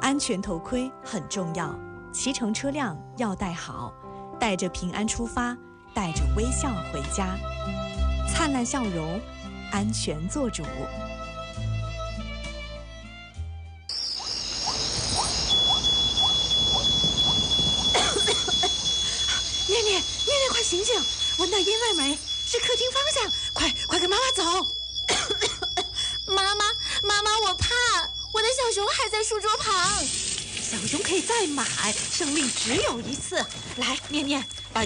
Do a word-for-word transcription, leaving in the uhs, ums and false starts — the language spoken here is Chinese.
安全头盔很重要，骑乘车辆要带好，带着平安出发，带着微笑回家，灿烂笑容，安全做主。 念念，念念，快醒醒！闻到烟味没？是客厅方向，快快跟妈妈走！ 妈妈，妈妈，我怕，我的小熊还在书桌旁。 小熊可以再买，生命只有一次。来，念念，